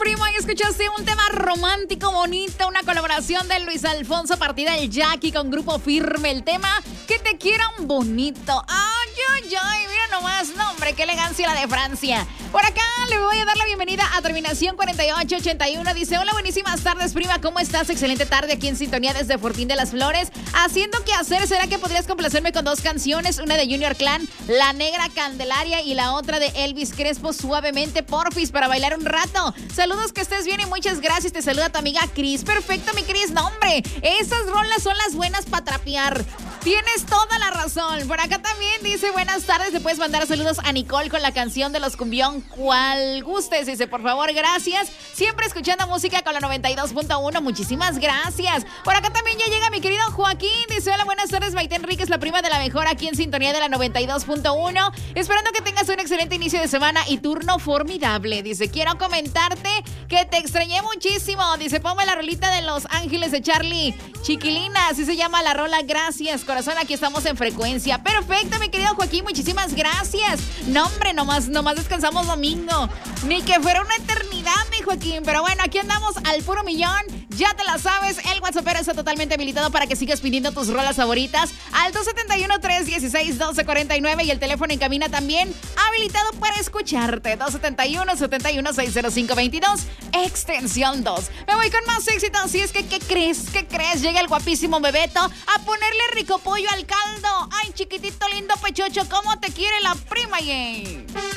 primo, y escuchaste un tema romántico, bonito, una colaboración de Luis Alfonso, partida del Jackie con Grupo Firme. El tema, que te quieran bonito. Ay, ay, ay, mira nomás, no, hombre, qué elegancia la de Francia. Por acá le voy a dar la bienvenida a terminación 4881. Dice, hola, buenísimas tardes, prima, ¿cómo estás? Excelente tarde aquí en sintonía desde Fortín de las Flores. Haciendo qué hacer, ¿será que podrías complacerme con dos canciones? Una de Junior Clan, La Negra Candelaria, y la otra de Elvis Crespo, Suavemente, porfis, para bailar un rato. Saludos, que estés bien y muchas gracias. Te saluda tu amiga Cris. Perfecto, mi Cris. No, hombre, esas rolas son las buenas para trapear. Tienes toda la razón. Por acá también dice, buenas tardes. Te puedes mandar saludos a Nicole con la canción de los Cumbión, cual gustes. Dice, por favor, gracias. Siempre escuchando música con la 92.1. Muchísimas gracias. Por acá también ya llega mi querido Joaquín. Dice, hola, buenas tardes. Maite Enríquez, la prima de la mejor, aquí en sintonía de la 92.1. Esperando que tengas un excelente inicio de semana y turno formidable. Dice, quiero comentarte que te extrañé muchísimo. Dice, ponme la rolita de Los Ángeles de Charlie Chiquilina, así se llama la rola. Gracias, corazón, aquí estamos en frecuencia. Perfecto, mi querido Joaquín, muchísimas gracias. No, hombre, nomás descansamos domingo. Ni que fuera una eternidad, mi Joaquín. Pero bueno, aquí andamos al puro millón. Ya te la sabes, el WhatsApp está totalmente habilitado para que sigas pidiendo tus rolas favoritas al 271-316-1249, y el teléfono en cabina también habilitado para escucharte, 271-71-60522, extensión 2. Me voy con más éxito, así es que, ¿qué crees? ¿Qué crees? Llega el guapísimo Bebeto a ponerle rico pollo al caldo. Ay, chiquitito lindo pechocho, ¿cómo te quiere la prima, yey?